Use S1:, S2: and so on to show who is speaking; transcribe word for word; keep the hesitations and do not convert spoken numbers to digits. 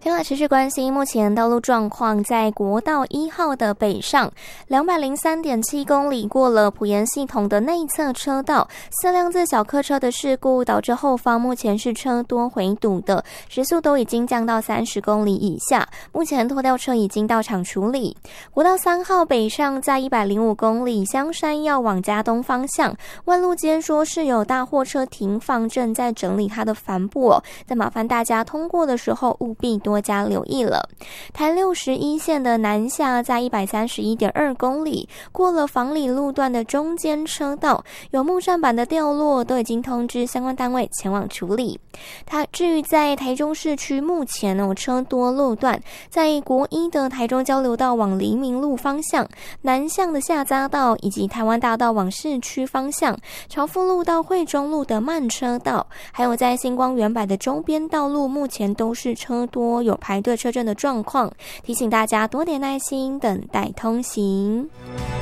S1: 另外持续关心目前道路状况，在国道一号的北上 两百零三点七公里过了埔盐系统的内侧车道，四辆自小客车的事故导致后方目前是车多回堵的，时速都已经降到三十公里以下，目前拖吊车已经到场处理。国道三号北上在一百零五公里香山要往嘉东方向，万路间说是有大货车停放，正在整理它的帆布哦，再麻烦大家通过的时候务必多多加留意了。台六十一线的南下在 一百三十一点二公里，过了房里路段的中间车道，有木栈板的掉落，都已经通知相关单位前往处理。它至于在台中市区，目前哦车多路段，在国一的台中交流道往黎明路方向，南向的下匝道以及台湾大道往市区方向，朝福路到惠中路的慢车道，还有在星光远百的周边道路，目前都是车多，有排队车阵的状况，提醒大家多点耐心，等待通行。